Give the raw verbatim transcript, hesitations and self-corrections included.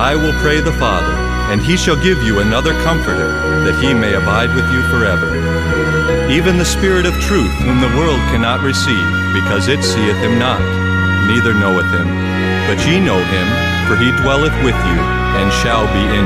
I will pray the Father, and he shall give you another Comforter, that he may abide with you forever. Even the Spirit of truth, whom the world cannot receive, because it seeth him not, neither knoweth him. But ye know him, for he dwelleth with you, and shall be in